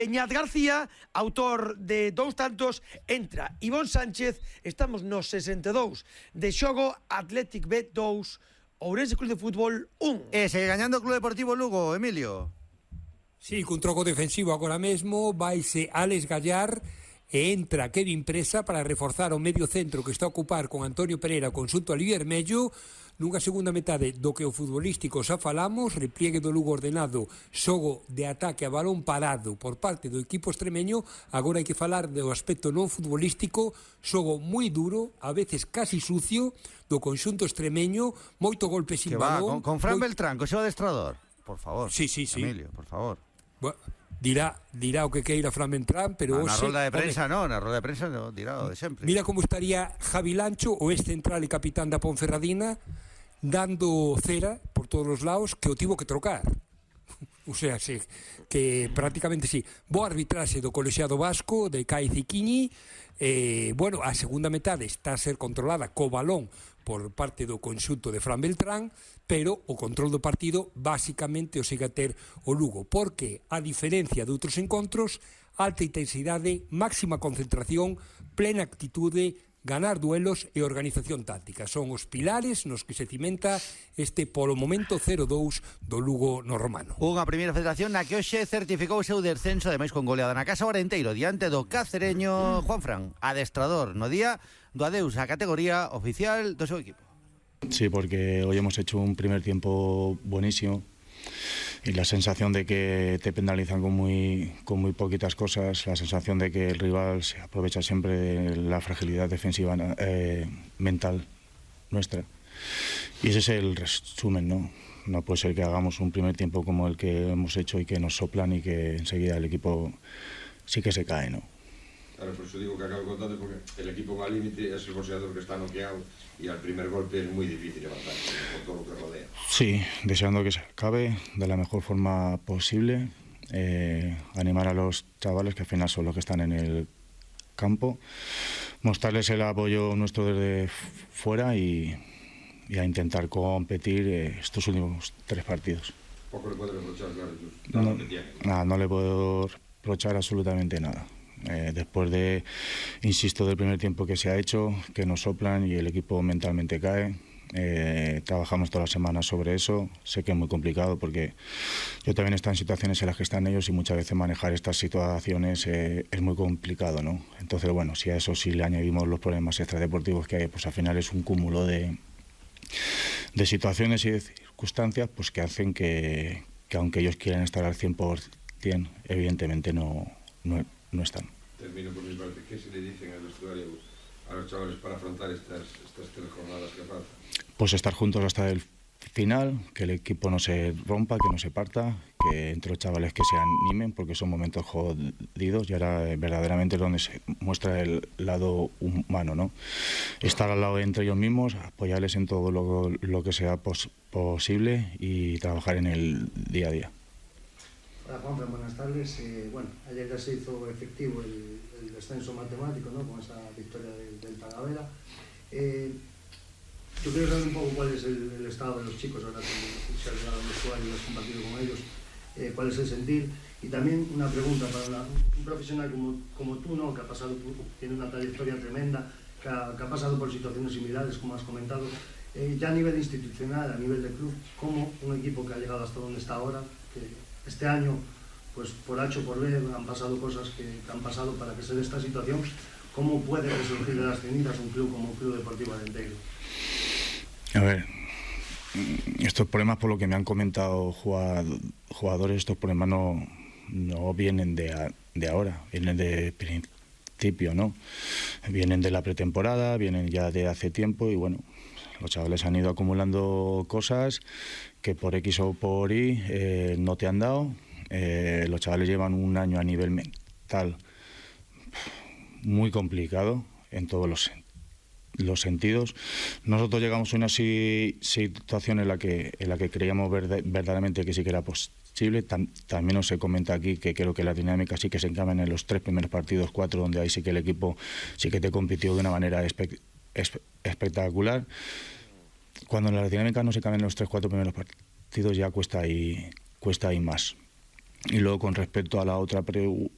Iñaz García, autor de 2 tantos, entra Ivón Sánchez. Estamos nos 62 de xogo. Athletic B 2, Ourense Club de Fútbol 1. Segue gañando o Club Deportivo Lugo, Emilio. Sí, cun troco defensivo agora mesmo, vaise Alex Gallar e entra Kevin Presa para reforzar o medio centro que está a ocupar con Antonio Pereira, conxunto Alivermello, nunha segunda metade do que o futbolístico xa falamos, repliegue do Lugo ordenado, xogo de ataque a balón parado por parte do equipo extremeño. Agora hai que falar do aspecto non futbolístico, xogo moi duro, a veces casi sucio, do conxunto extremeño, moito golpe sin balón. Con Fran Beltrán, co seu adestrador, por favor. Sí. Emilio, por favor. Bueno, dirá o que queira Fran Beltrán, pero na rolda de prensa non, dirá o de sempre. Mira como estaría Javi Lancho, o ex central e capitán da Ponferradina, dando cera por todos os lados, que o tivo que trocar. O sea, sí, que prácticamente sí. Boa arbitraxe do colexiado vasco de Kai Ziquini. Bueno, a segunda metade está a ser controlada co balón por parte do conxunto de Fran Beltrán, pero o control do partido basicamente o siga a ter o Lugo, porque a diferencia de outros encontros, alta intensidade, máxima concentración, plena actitude, ganar duelos e organización táctica. Son os pilares nos que se cimenta este polo momento 0-2 do Lugo no Romano. Unha primeira federación na que hoxe certificou o seu descenso, ademais con goleada na casa Orenteiro diante do cacereño Juanfran, adestrador no día do adeus á categoría oficial do seu equipo. Sí, porque hoy hemos hecho un primer tiempo buenísimo y la sensación de que te penalizan con muy poquitas cosas, la sensación de que el rival se aprovecha siempre de la fragilidad defensiva mental nuestra. Y ese es el resumen, ¿no? No puede ser que hagamos un primer tiempo como el que hemos hecho y que nos soplan y que enseguida el equipo sí que se cae, ¿no? Claro, por eso digo que acabo contando, porque el equipo va al límite, es el boxeador que está noqueado y al primer golpe es muy difícil levantarse por todo lo que rodea. Sí, deseando que se acabe de la mejor forma posible, animar a los chavales que al final son los que están en el campo, mostrarles el apoyo nuestro desde fuera y a intentar competir estos últimos 3 partidos. Poco le puede reprochar, claro, no le puedo reprochar absolutamente nada. Después de, insisto, del primer tiempo que se ha hecho, que nos soplan y el equipo mentalmente cae, trabajamos toda la semana sobre eso. Sé que es muy complicado porque yo también he estado en situaciones en las que están ellos y muchas veces manejar estas situaciones es muy complicado, ¿no? Entonces, bueno, si a eso sí le añadimos los problemas extradeportivos que hay, pues al final es un cúmulo de situaciones y de circunstancias pues que hacen que aunque ellos quieran estar al 100%, evidentemente no están. Termino por mi parte. ¿Qué se le dice en el vestuario a los chavales para afrontar estas 3 jornadas que faltan? Pues estar juntos hasta el final, que el equipo no se rompa, que no se parta, que entre los chavales que se animen, porque son momentos jodidos y ahora verdaderamente es donde se muestra el lado humano, ¿no? Estar al lado entre ellos mismos, apoyarles en todo lo que sea posible y trabajar en el día a día. Hola Juanfran, buenas tardes. Bueno, ayer ya se hizo efectivo el descenso matemático, ¿no? Con esa victoria del Talavera. Yo quiero saber un poco cuál es el estado de los chicos ahora que se ha llegado al vestuario y has compartido con ellos, cuál es el sentir. Y también una pregunta para un profesional como tú, ¿no? Que ha pasado, tiene una trayectoria tremenda, que ha pasado por situaciones similares, como has comentado, ya a nivel institucional, a nivel de club, como un equipo que ha llegado hasta donde está ahora, que este año, pues por H o por B, han pasado cosas que han pasado para que se dé esta situación. ¿Cómo puede resurgir de las cenizas un club como Club Deportivo Arenteiro? A ver, estos problemas, por lo que me han comentado jugadores, estos problemas no vienen de ahora, vienen de principio, ¿no? Vienen de la pretemporada, vienen ya de hace tiempo y bueno, los chavales han ido acumulando cosas que por X o por Y no te han dado. Los chavales llevan un año a nivel mental muy complicado en todos los sentidos. Nosotros llegamos a una situación en la que creíamos verdaderamente que sí que era posible. También nos se comenta aquí que creo que la dinámica sí que se encaman en los 3 primeros partidos, 4, donde ahí sí que el equipo sí que te compitió de una manera espectacular. Cuando la dinámica no se cambia en los 3-4 primeros partidos ya cuesta ahí más. Y luego con respecto a la otra pregunta